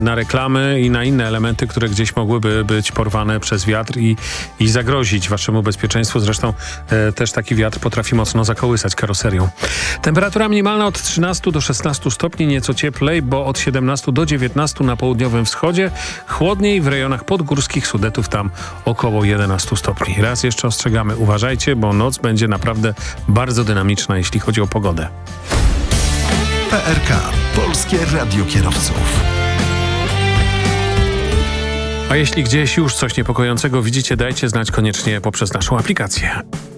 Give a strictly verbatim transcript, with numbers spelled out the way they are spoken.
na reklamy i na inne elementy, które gdzieś mogłyby być porwane przez wiatr i, i zagrozić waszemu bezpieczeństwu. Zresztą e, też taki wiatr potrafi mocno zakołysać karoserią. Temperatura minimalna od trzynastu do szesnastu stopni, nieco cieplej, bo od siedemnastu do dziewiętnastu na południowym wschodzie. Chłodniej w rejonach podgórskich Sudetów, tam około jedenastu stopni. Raz jeszcze ostrzegamy, uważajcie, bo noc będzie naprawdę bardzo dynamiczna, jeśli chodzi o pogodę. P R K. Polskie Radio Kierowców. A jeśli gdzieś już coś niepokojącego widzicie, dajcie znać koniecznie poprzez naszą aplikację.